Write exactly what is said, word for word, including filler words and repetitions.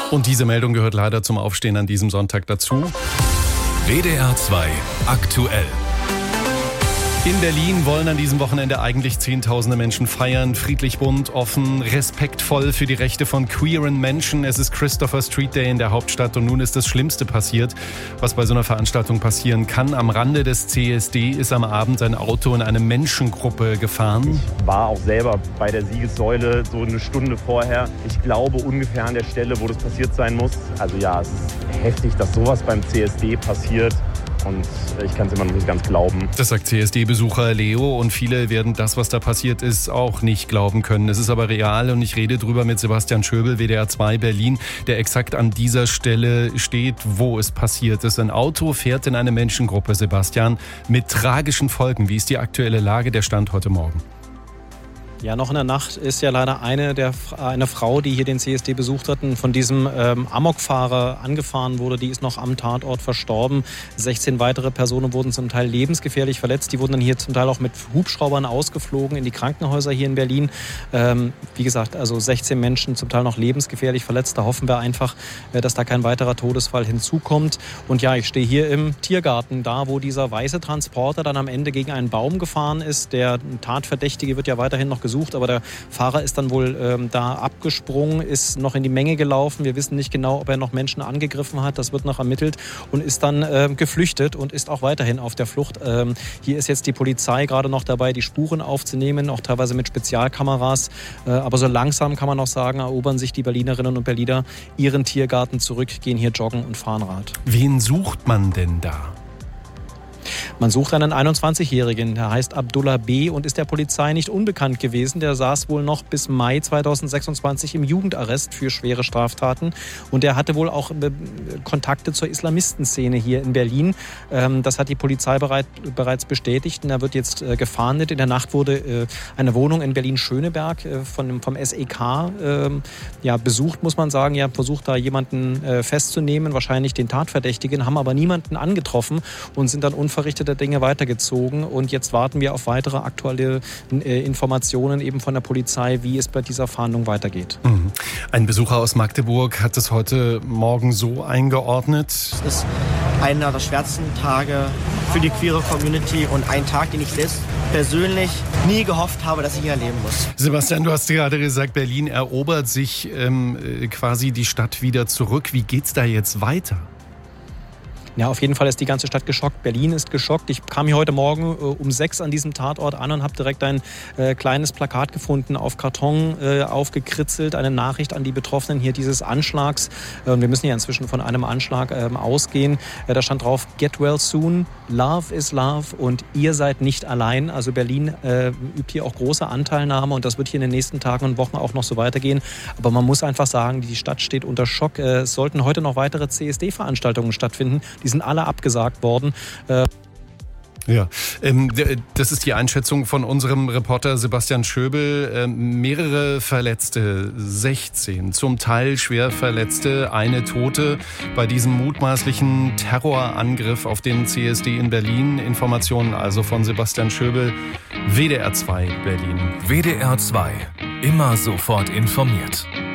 Und diese Meldung gehört leider zum Aufstehen an diesem Sonntag dazu. W D R zwei aktuell. In Berlin wollen an diesem Wochenende eigentlich Zehntausende Menschen feiern. Friedlich, bunt, offen, respektvoll für die Rechte von queeren Menschen. Es ist Christopher Street Day in der Hauptstadt und nun ist das Schlimmste passiert, was bei so einer Veranstaltung passieren kann. Am Rande des C S D ist am Abend ein Auto in eine Menschengruppe gefahren. Ich war auch selber bei der Siegessäule so eine Stunde vorher. Ich glaube ungefähr an der Stelle, wo das passiert sein muss. Also ja, es ist heftig, dass sowas beim C S D passiert. Und ich kann es immer noch nicht ganz glauben. Das sagt C S D-Besucher Leo und viele werden das, was da passiert ist, auch nicht glauben können. Es ist aber real und ich rede drüber mit Sebastian Schöbel, W D R zwei Berlin, der exakt an dieser Stelle steht, wo es passiert ist. Ein Auto fährt in eine Menschengruppe, Sebastian, mit tragischen Folgen. Wie ist die aktuelle Lage, der Stand heute Morgen? Ja, noch in der Nacht ist ja leider eine, der, eine Frau, die hier den C S D besucht hat, von diesem ähm, Amokfahrer angefahren wurde. Die ist noch am Tatort verstorben. sechzehn weitere Personen wurden zum Teil lebensgefährlich verletzt. Die wurden dann hier zum Teil auch mit Hubschraubern ausgeflogen in die Krankenhäuser hier in Berlin. Ähm, wie gesagt, also sechzehn Menschen zum Teil noch lebensgefährlich verletzt. Da hoffen wir einfach, äh, dass da kein weiterer Todesfall hinzukommt. Und ja, ich stehe hier im Tiergarten, da wo dieser weiße Transporter dann am Ende gegen einen Baum gefahren ist. Der Tatverdächtige wird ja weiterhin noch gesucht, aber der Fahrer ist dann wohl ähm, da abgesprungen, ist noch in die Menge gelaufen. Wir wissen nicht genau, ob er noch Menschen angegriffen hat. Das wird noch ermittelt und ist dann ähm, geflüchtet und ist auch weiterhin auf der Flucht. Ähm, hier ist jetzt die Polizei gerade noch dabei, die Spuren aufzunehmen, auch teilweise mit Spezialkameras. Äh, aber so langsam kann man noch sagen, erobern sich die Berlinerinnen und Berliner ihren Tiergarten zurück, gehen hier joggen und fahren Rad. Wen sucht man denn da? Man sucht einen einundzwanzigjährigen, der heißt Abdullah B. und ist der Polizei nicht unbekannt gewesen. Der saß wohl noch bis Mai zweitausendsechsundzwanzig im Jugendarrest für schwere Straftaten. Und der hatte wohl auch Kontakte zur Islamistenszene hier in Berlin. Das hat die Polizei bereits bestätigt und er wird jetzt gefahndet. In der Nacht wurde eine Wohnung in Berlin-Schöneberg von, vom S E K ja, besucht, muss man sagen. Ja, versucht da jemanden festzunehmen, wahrscheinlich den Tatverdächtigen, haben aber niemanden angetroffen und sind dann unverrichteter Dinge weitergezogen. Und jetzt warten wir auf weitere aktuelle äh, Informationen eben von der Polizei, wie es bei dieser Fahndung weitergeht. Mhm. Ein Besucher aus Magdeburg hat es heute Morgen so eingeordnet. Es ist einer der schwersten Tage für die queere Community und ein Tag, den ich selbst persönlich nie gehofft habe, dass ich hier erleben muss. Sebastian, du hast gerade gesagt, Berlin erobert sich ähm, quasi die Stadt wieder zurück. Wie geht's da jetzt weiter? Ja, auf jeden Fall ist die ganze Stadt geschockt. Berlin ist geschockt. Ich kam hier heute Morgen äh, um sechs an diesem Tatort an und habe direkt ein äh, kleines Plakat gefunden, auf Karton äh, aufgekritzelt, eine Nachricht an die Betroffenen hier dieses Anschlags. Äh, wir müssen ja inzwischen von einem Anschlag äh, ausgehen. Äh, da stand drauf, get well soon, love is love und ihr seid nicht allein. Also Berlin äh, übt hier auch große Anteilnahme und das wird hier in den nächsten Tagen und Wochen auch noch so weitergehen. Aber man muss einfach sagen, die Stadt steht unter Schock. Äh, es sollten heute noch weitere C S D-Veranstaltungen stattfinden. Die sind alle abgesagt worden. Äh Ja, ähm, das ist die Einschätzung von unserem Reporter Sebastian Schöbel. Ähm, mehrere Verletzte, sechzehn, zum Teil schwer Verletzte, eine Tote bei diesem mutmaßlichen Terrorangriff auf den C S D in Berlin. Informationen also von Sebastian Schöbel, W D R zwei Berlin. W D R zwei, immer sofort informiert.